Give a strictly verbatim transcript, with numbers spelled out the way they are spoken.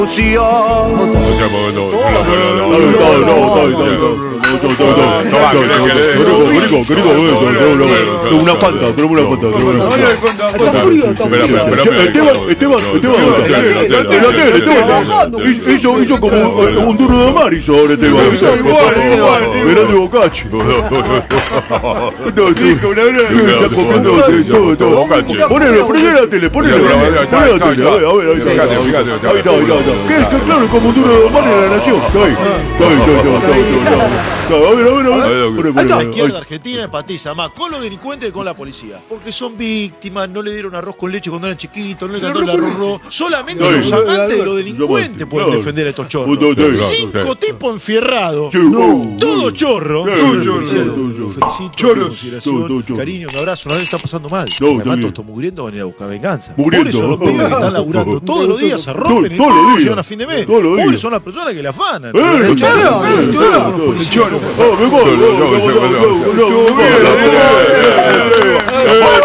Una falta, tenemos una falta. Está frío, está frío. Esteban, Esteban, Esteban. Hizo, hizo como un duro de mar, hizo ahora Esteban. Verás de Bocachi. Ponelo, ponelo la tele, ponelo la tele. A ver, a ver, ahí está, ahí está, ahí está. Que es que claro, como un duro de mar en la nación. Está ahí, está ahí, está ahí, está ahí. A ver, a ver, a ver. La izquierda argentina empatiza más con los delincuentes que con la policía. Porque son víctimas, no le dieron arroz con leche cuando eran chiquitos, no le cantaron el arroz. Solamente los amantes de los delincuentes pueden defender a estos chorros. Cinco tipos enfierrados. Todo chorro. Chorro. Cariño, un abrazo. Una vez está pasando mal. Además, todos estos mugrientos van a ir a buscar venganza. Por eso los pibes que están laburando todos los días se rompen y no llegan a fin de mes. Pobres son las personas que le afanan. El choro, el choro. Oh, me voy.